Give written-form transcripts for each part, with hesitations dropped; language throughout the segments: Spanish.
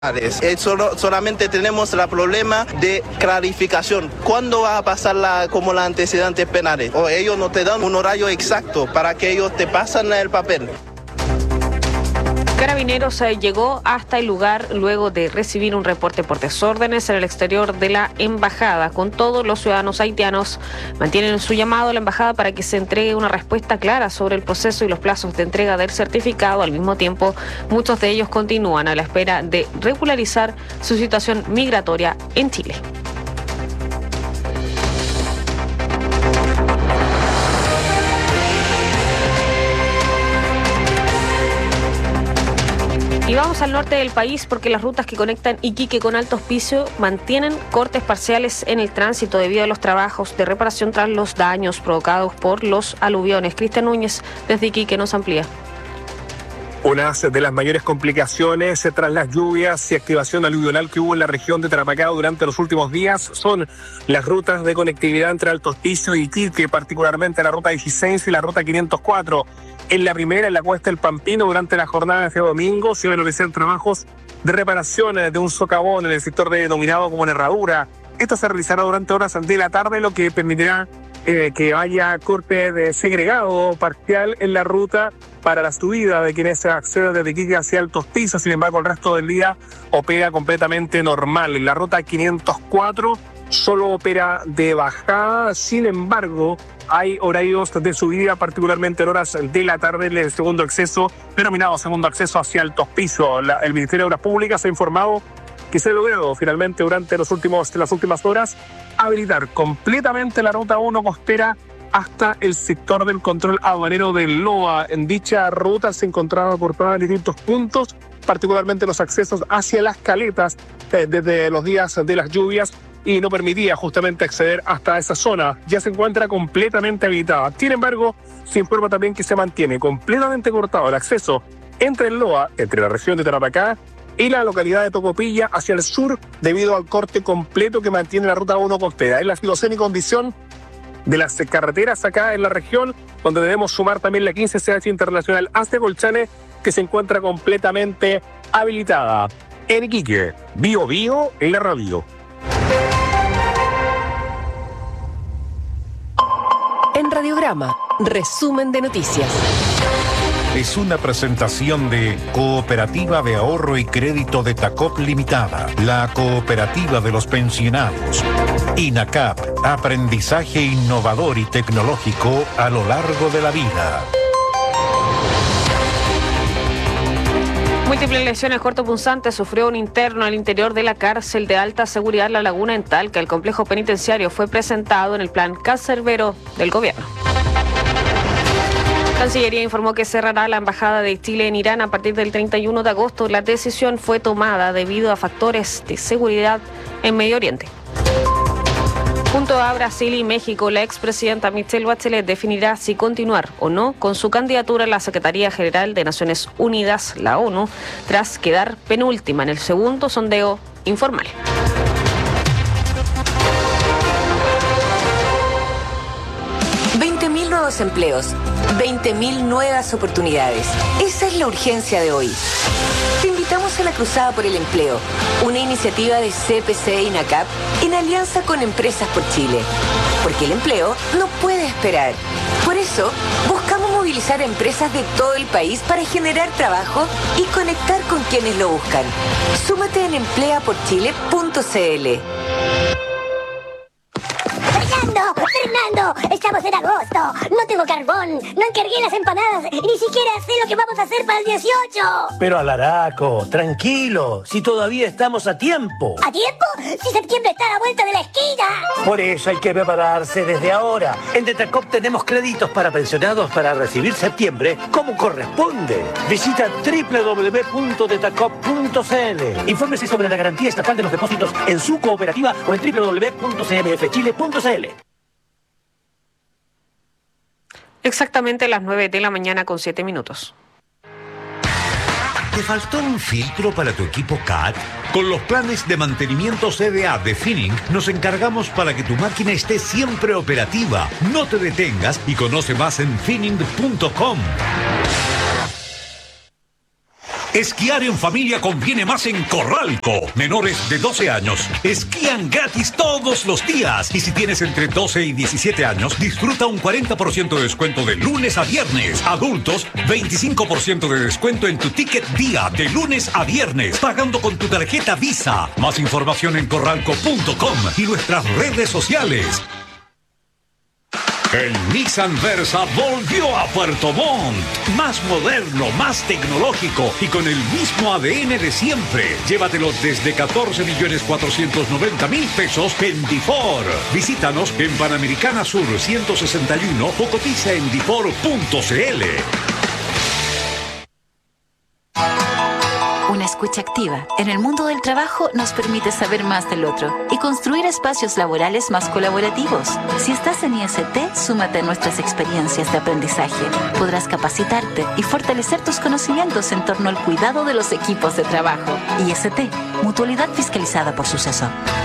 Solamente tenemos el problema de clarificación. ¿Cuándo va a pasar como los antecedentes penales? O ellos no te dan un horario exacto para que ellos te pasen el papel. Carabineros llegó hasta el lugar luego de recibir un reporte por desórdenes en el exterior de la embajada. Con todo, los ciudadanos haitianos mantienen su llamado a la embajada para que se entregue una respuesta clara sobre el proceso y los plazos de entrega del certificado. Al mismo tiempo, muchos de ellos continúan a la espera de regularizar su situación migratoria en Chile. Y vamos al norte del país porque las rutas que conectan Iquique con Alto Hospicio mantienen cortes parciales en el tránsito debido a los trabajos de reparación tras los daños provocados por los aluviones. Cristian Núñez desde Iquique nos amplía. Una de las mayores complicaciones tras las lluvias y activación aluvional que hubo en la región de Tarapacá durante los últimos días son las rutas de conectividad entre Alto Hospicio y Iquique, particularmente la ruta 16 y la ruta 504. En la primera, en la Cuesta del Pampino, durante la jornada de este domingo, se van a realizar trabajos de reparación de un socavón en el sector denominado como Herradura. Esto se realizará durante horas de la tarde, lo que permitirá que haya corte de segregado parcial en la ruta para la subida de quienes acceden desde Iquique hacia Altos Pisos. Sin embargo, el resto del día opera completamente normal. En la ruta 504 solo opera de bajada, sin embargo, hay horarios de subida, particularmente en horas de la tarde, en el segundo acceso, denominado segundo acceso hacia Altos Pisos. El Ministerio de Obras Públicas ha informado que se ha logrado finalmente durante las últimas horas habilitar completamente la ruta 1 costera hasta el sector del control aduanero del LOA. En dicha ruta se encontraba cortada en distintos puntos, particularmente los accesos hacia las caletas desde los días de las lluvias, y no permitía justamente acceder hasta esa zona. Ya se encuentra completamente habilitada. Sin embargo, se informa también que se mantiene completamente cortado el acceso entre el LOA, entre la región de Tarapacá y la localidad de Tocopilla hacia el sur, debido al corte completo que mantiene la ruta 1 costera. Es la situación y condición de las carreteras acá en la región, donde debemos sumar también la 15 CH Internacional hasta Colchane, que se encuentra completamente habilitada. En Iquique, Bio Bio, en la radio. En Radiograma, resumen de noticias. Es una presentación de Cooperativa de Ahorro y Crédito de Tacop Limitada, la cooperativa de los pensionados. INACAP, aprendizaje innovador y tecnológico a lo largo de la vida. Múltiples lesiones cortopunzantes sufrió un interno al interior de la cárcel de alta seguridad La Laguna en Talca. El complejo penitenciario fue presentado en el plan cancerbero del gobierno. Cancillería informó que cerrará la embajada de Chile en Irán a partir del 31 de agosto. La decisión fue tomada debido a factores de seguridad en Medio Oriente. Junto a Brasil y México, la expresidenta Michelle Bachelet definirá si continuar o no con su candidatura a la Secretaría General de Naciones Unidas, la ONU, tras quedar penúltima en el segundo sondeo informal. Nuevos empleos, 20.000 nuevas oportunidades. Esa es la urgencia de hoy. Te invitamos a la Cruzada por el Empleo, una iniciativa de CPC e INACAP en alianza con Empresas por Chile. Porque el empleo no puede esperar. Por eso, buscamos movilizar a empresas de todo el país para generar trabajo y conectar con quienes lo buscan. Súmate en empleaporchile.cl. ¡Fernando! ¡Estamos en agosto! ¡No tengo carbón! ¡No encargué las empanadas! ¡Y ni siquiera sé lo que vamos a hacer para el 18! Pero Alaraco, tranquilo, si todavía estamos a tiempo. ¿A tiempo? ¡Si septiembre está a la vuelta de la esquina! Por eso hay que prepararse desde ahora. En Detacop tenemos créditos para pensionados para recibir septiembre como corresponde. Visita www.detacop.cl. Infórmese sobre la garantía estatal de los depósitos en su cooperativa o en www.cmfchile.cl. Exactamente a las 9 de la mañana con 7 minutos. ¿Te faltó un filtro para tu equipo CAT? Con los planes de mantenimiento CDA de Finning nos encargamos para que tu máquina esté siempre operativa. No te detengas y conoce más en finning.com. Esquiar en familia conviene más en Corralco. Menores de 12 años esquían gratis todos los días. Y si tienes entre 12 y 17 años, disfruta un 40% de descuento de lunes a viernes. Adultos, 25% de descuento en tu ticket día de lunes a viernes, pagando con tu tarjeta Visa. Más información en corralco.com y nuestras redes sociales. El Nissan Versa volvió a Puerto Montt. Más moderno, más tecnológico y con el mismo ADN de siempre. Llévatelo desde 14.490.000 pesos en Difor. Visítanos en Panamericana Sur 161 o cotiza en difor.cl. Una escucha activa en el mundo del trabajo nos permite saber más del otro y construir espacios laborales más colaborativos. Si estás en IST, súmate a nuestras experiencias de aprendizaje. Podrás capacitarte y fortalecer tus conocimientos en torno al cuidado de los equipos de trabajo. IST, Mutualidad Fiscalizada por Suceso.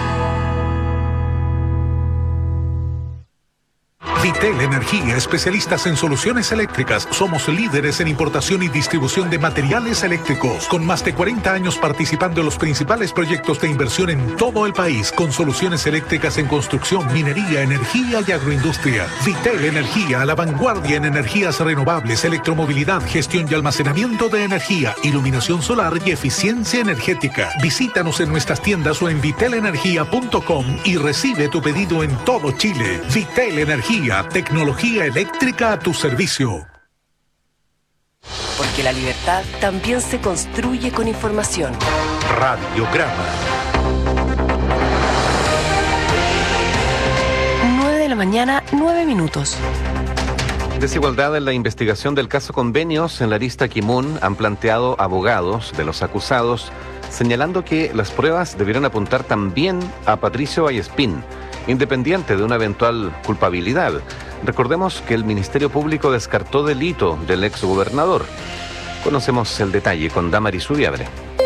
Vitel Energía, especialistas en soluciones eléctricas. Somos líderes en importación y distribución de materiales eléctricos, con más de 40 años participando en los principales proyectos de inversión en todo el país, con soluciones eléctricas en construcción, minería, energía y agroindustria. Vitel Energía, a la vanguardia en energías renovables, electromovilidad, gestión y almacenamiento de energía, iluminación solar y eficiencia energética. Visítanos en nuestras tiendas o en vitelenergia.com y recibe tu pedido en todo Chile. Vitel Energía, tecnología eléctrica a tu servicio. Porque la libertad también se construye con información. Radiograma. 9 de la mañana, 9 minutos. Desigualdad en la investigación del caso Convenios. En la arista Kimun han planteado abogados de los acusados, señalando que las pruebas debieron apuntar también a Patricio Vallespín, independiente de una eventual culpabilidad. Recordemos que el Ministerio Público descartó delito del exgobernador. Conocemos el detalle con Damaris Ubiabre.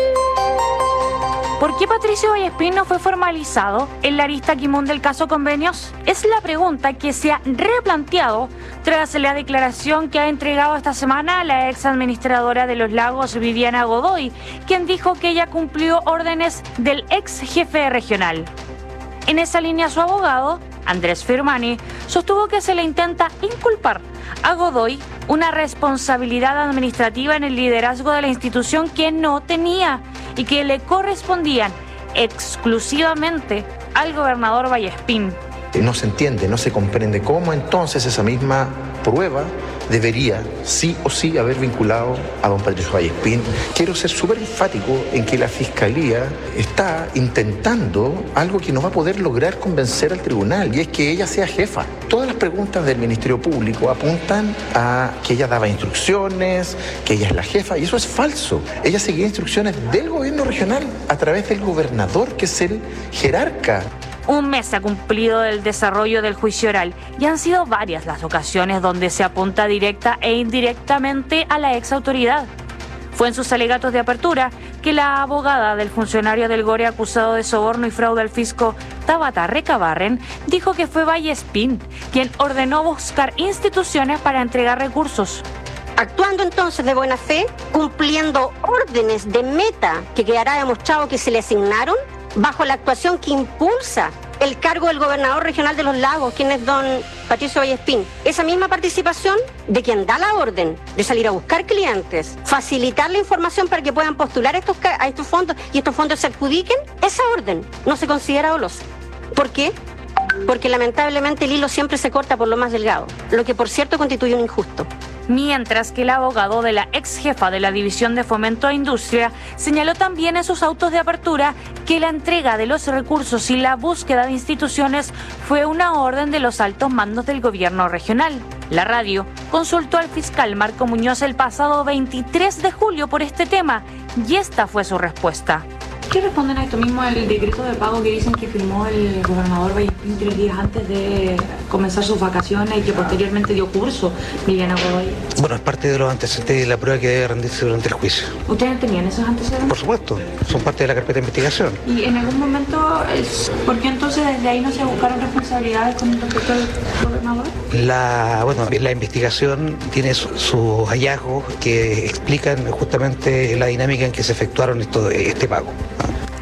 ¿Por qué Patricio Vallespín no fue formalizado en la arista Kimun del caso Convenios? Es la pregunta que se ha replanteado tras la declaración que ha entregado esta semana la ex administradora de los Lagos, Viviana Godoy, quien dijo que ella cumplió órdenes del ex jefe regional. En esa línea, su abogado, Andrés Firmani, sostuvo que se le intenta inculpar a Godoy una responsabilidad administrativa en el liderazgo de la institución que no tenía y que le correspondían exclusivamente al gobernador Vallespín. No se entiende, no se comprende cómo entonces esa misma prueba debería sí o sí haber vinculado a don Patricio Vallespín. Quiero ser súper enfático en que la Fiscalía está intentando algo que no va a poder lograr convencer al tribunal, y es que ella sea jefa. Todas las preguntas del Ministerio Público apuntan a que ella daba instrucciones, que ella es la jefa, y eso es falso. Ella seguía instrucciones del gobierno regional a través del gobernador, que es el jerarca. Un mes se ha cumplido del desarrollo del juicio oral y han sido varias las ocasiones donde se apunta directa e indirectamente a la ex autoridad. Fue en sus alegatos de apertura que la abogada del funcionario del GORE acusado de soborno y fraude al fisco, Tabata Recabarren, dijo que fue Vallespín quien ordenó buscar instituciones para entregar recursos. Actuando entonces de buena fe, cumpliendo órdenes de meta que quedará demostrado que se le asignaron, bajo la actuación que impulsa el cargo del gobernador regional de los Lagos, quien es don Patricio Vallespín. Esa misma participación de quien da la orden de salir a buscar clientes, facilitar la información para que puedan postular a estos fondos y estos fondos se adjudiquen, esa orden no se considera dolosa. ¿Por qué? Porque lamentablemente el hilo siempre se corta por lo más delgado, lo que por cierto constituye un injusto. Mientras que el abogado de la ex jefa de la División de Fomento a Industria señaló también en sus autos de apertura que la entrega de los recursos y la búsqueda de instituciones fue una orden de los altos mandos del gobierno regional. La radio consultó al fiscal Marco Muñoz el pasado 23 de julio por este tema y esta fue su respuesta. ¿Qué responden a esto mismo el decreto de pago que dicen que firmó el gobernador Vallespín 3 días antes de comenzar sus vacaciones y que posteriormente dio curso Viviana Godoy? Bueno, es parte de los antecedentes de la prueba que debe rendirse durante el juicio. ¿Ustedes tenían esos antecedentes? Por supuesto, son parte de la carpeta de investigación. ¿Y en algún momento, por qué entonces desde ahí no se buscaron responsabilidades con respecto al gobernador? La investigación tiene sus hallazgos que explican justamente la dinámica en que se efectuaron este pago.